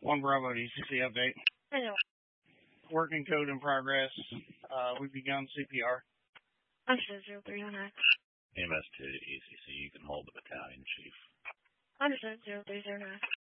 One Bravo DCC update. Hello. Working code in progress. We've begun CPR. Understood, 0309. EMS to ECC, you can hold the battalion chief. Understood, 0309.